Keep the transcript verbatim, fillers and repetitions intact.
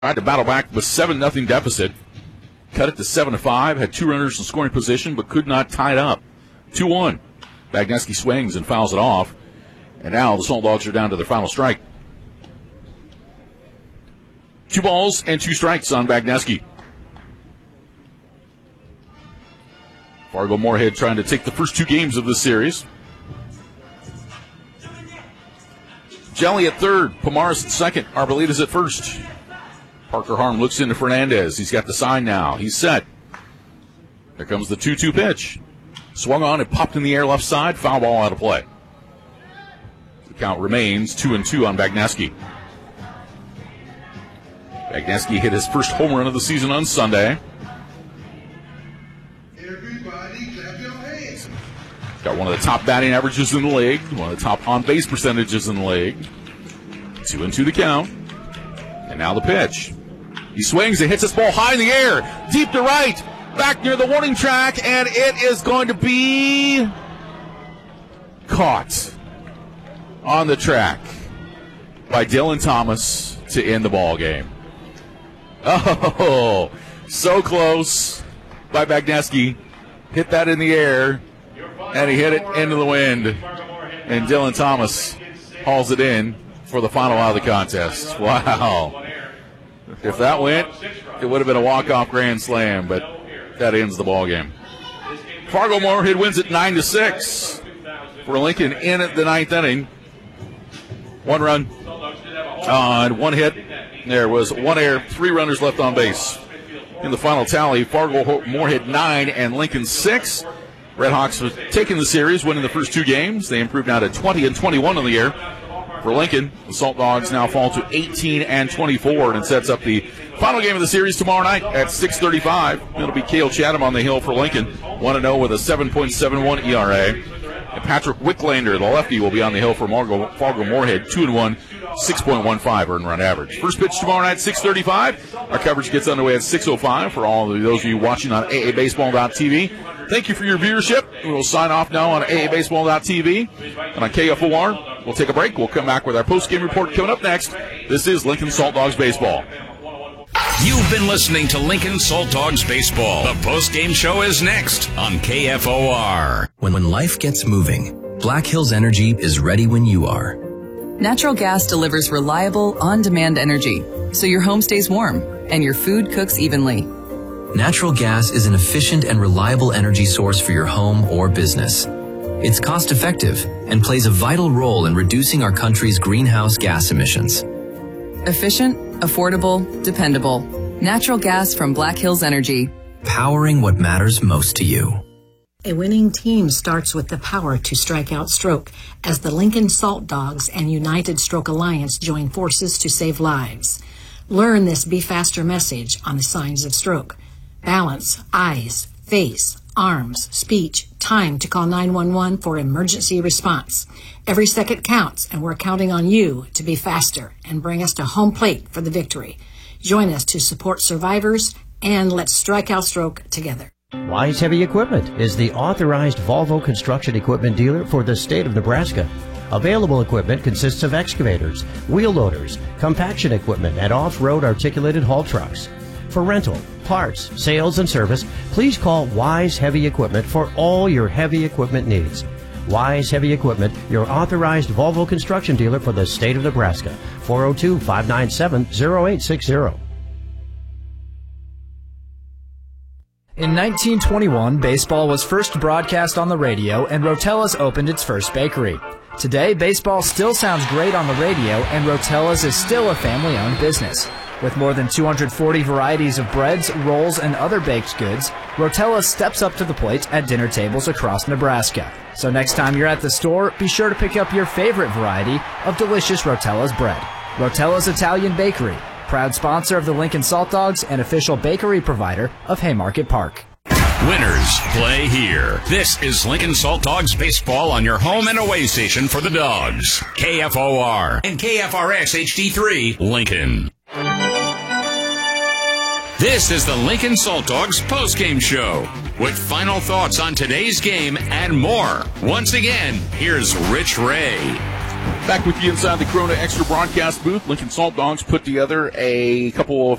Tried to battle back with seven nothing deficit. Cut it to seven to five. Had two runners in scoring position, but could not tie it up. two one. Bagneski swings and fouls it off. And now the Salt Dogs are down to their final strike. Two balls and two strikes on Bagneski. Fargo-Moorhead trying to take the first two games of this series. Jelly at third. Pomaris at second. Arbelitas at first. Parker Harm looks into Fernandez. He's got the sign now. He's set. Here comes the two two pitch. Swung on and popped in the air left side. Foul ball out of play. The count remains two and two on Bagneski. Bagneski hit his first home run of the season on Sunday. Everybody clap your hands. Got one of the top batting averages in the league. One of the top on-base percentages in the league. Two and two to count. And now the pitch. He swings and hits this ball high in the air. Deep to right. Back near the warning track. And it is going to be caught on the track by Dylan Thomas to end the ball game. Oh, so close by Bagneski. Hit that in the air. And he hit it into the wind. And Dylan Thomas hauls it in for the final out of the contest. Wow. If that went, it would have been a walk-off grand slam, but that ends the ball game. Fargo-Moorhead wins it nine to six for Lincoln in the ninth inning. One run on one hit. There was one error, three runners left on base. In the final tally, Fargo-Moorhead nine and Lincoln six. Redhawks have taken the series, winning the first two games. They improved now to twenty and twenty-one on the year. For Lincoln, the Salt Dogs now fall to eighteen and twenty-four, and it sets up the final game of the series tomorrow night at six thirty-five. It'll be Cale Chatham on the hill for Lincoln, one and oh with a seven point seven one E R A. And Patrick Wicklander, the lefty, will be on the hill for Fargo-Moorhead, two and one, six point one five earned run average. First pitch tomorrow night, six thirty-five. Our coverage gets underway at six oh five for all of those of you watching on A A baseball dot T V. Thank you for your viewership. We'll sign off now on A A baseball dot T V and on K F O R. We'll take a break. We'll come back with our post-game report coming up next. This is Lincoln Salt Dogs Baseball. You've been listening to Lincoln Salt Dogs Baseball. The post-game show is next on K F O R. When, when life gets moving, Black Hills Energy is ready when you are. Natural gas delivers reliable, on-demand energy, so your home stays warm and your food cooks evenly. Natural gas is an efficient and reliable energy source for your home or business. It's cost-effective and plays a vital role in reducing our country's greenhouse gas emissions. Efficient, affordable, dependable. Natural gas from Black Hills Energy. Powering what matters most to you. A winning team starts with the power to strike out stroke as the Lincoln Salt Dogs and United Stroke Alliance join forces to save lives. Learn this Be Faster message on the signs of stroke. Balance, eyes, face, arms, speech, time to call nine one one for emergency response. Every second counts, and we're counting on you to be faster and bring us to home plate for the victory. Join us to support survivors, and let's strike out stroke together. Wise Heavy Equipment is the authorized Volvo construction equipment dealer for the state of Nebraska. Available equipment consists of excavators, wheel loaders, compaction equipment, and off-road articulated haul trucks. For rental, parts, sales, and service, please call Wise Heavy Equipment for all your heavy equipment needs. Wise Heavy Equipment, your authorized Volvo construction dealer for the state of Nebraska. four oh two, five nine seven, oh eight six oh. In nineteen twenty-one, baseball was first broadcast on the radio, and Rotella's opened its first bakery. Today, baseball still sounds great on the radio, and Rotella's is still a family-owned business. With more than two hundred forty varieties of breads, rolls, and other baked goods, Rotella steps up to the plate at dinner tables across Nebraska. So next time you're at the store, be sure to pick up your favorite variety of delicious Rotella's bread. Rotella's Italian Bakery, proud sponsor of the Lincoln Salt Dogs and official bakery provider of Haymarket Park. Winners play here. This is Lincoln Salt Dogs Baseball on your home and away station for the Dogs. K F O R and K F R X H D three, Lincoln. This is the Lincoln Salt Dogs postgame show with final thoughts on today's game and more. Once again, here's Rich Ray. Back with you inside the Corona Extra broadcast booth. Lincoln Salt Dogs put together a couple of